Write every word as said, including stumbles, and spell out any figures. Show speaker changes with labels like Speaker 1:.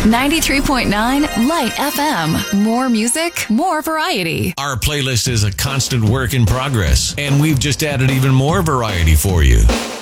Speaker 1: ninety-three point nine Light F M. More music, more variety.
Speaker 2: Our playlist is a constant work in progress, and we've just added even more variety for you.